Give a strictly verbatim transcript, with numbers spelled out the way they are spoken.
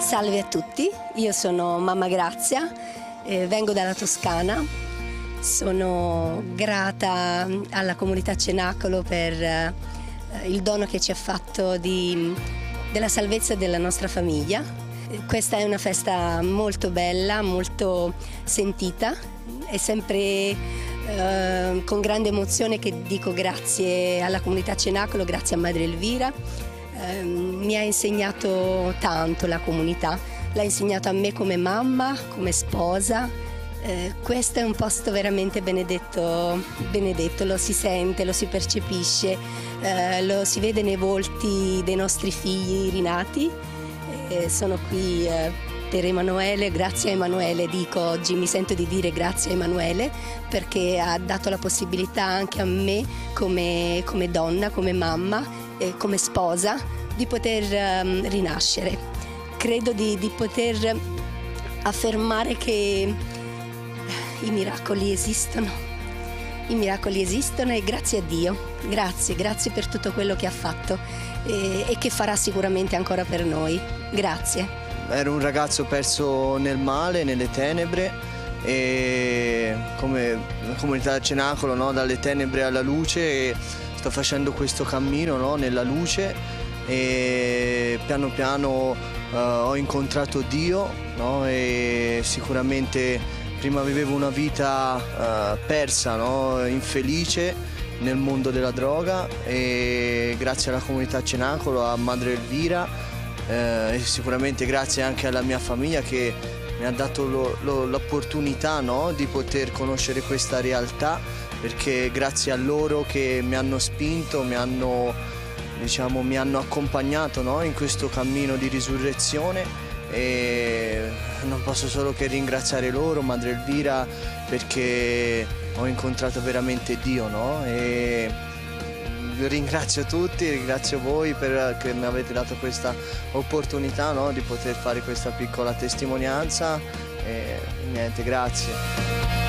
Salve a tutti, io sono Mamma Grazia, eh, vengo dalla Toscana, sono grata alla comunità Cenacolo per eh, il dono che ci ha fatto di, della salvezza della nostra famiglia. Questa è una festa molto bella, molto sentita, è sempre eh, con grande emozione che dico grazie alla comunità Cenacolo, grazie a Madre Elvira. Eh, mi ha insegnato tanto la comunità, l'ha insegnato a me come mamma, come sposa. Eh, questo è un posto veramente benedetto, benedetto, lo si sente, lo si percepisce, eh, lo si vede nei volti dei nostri figli rinati. Eh, sono qui eh, per Emanuele, grazie a Emanuele dico oggi, mi sento di dire grazie a Emanuele perché ha dato la possibilità anche a me come, come donna, come mamma, eh, come sposa di poter um, rinascere. Credo di, di poter affermare che i miracoli esistono, i miracoli esistono e grazie a Dio, grazie, grazie per tutto quello che ha fatto e, e che farà sicuramente ancora per noi. Grazie. Ero un ragazzo perso nel male, nelle tenebre e come la comunità Cenacolo, no? Dalle tenebre alla luce, e sto facendo questo cammino, no? Nella luce e piano piano uh, ho incontrato Dio, no? E sicuramente prima vivevo una vita uh, persa, no? Infelice nel mondo della droga e grazie alla comunità Cenacolo, a Madre Elvira eh, e sicuramente grazie anche alla mia famiglia che mi ha dato l'opportunità, no? Di poter conoscere questa realtà, perché grazie a loro che mi hanno spinto, mi hanno, diciamo, mi hanno accompagnato, no? In questo cammino di risurrezione e non posso solo che ringraziare loro, Madre Elvira, perché ho incontrato veramente Dio, no? E ringrazio tutti, ringrazio voi per che mi avete dato questa opportunità, no? Di poter fare questa piccola testimonianza e niente, grazie.